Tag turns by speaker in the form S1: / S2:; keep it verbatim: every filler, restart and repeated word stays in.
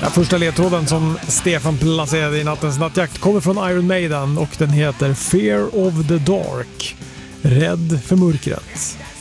S1: Ja, första ledtråden som Stefan placerade i nattens nattjakt kommer från Iron Maiden och den heter Fear of the Dark. Rädd för mörkret.